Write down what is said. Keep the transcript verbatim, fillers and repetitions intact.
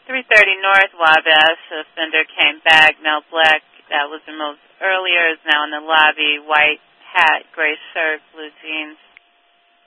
three thirty North Wabash. The offender came back. Male black. That was the most earlier. Is now in the lobby. White hat, gray shirt, blue jeans.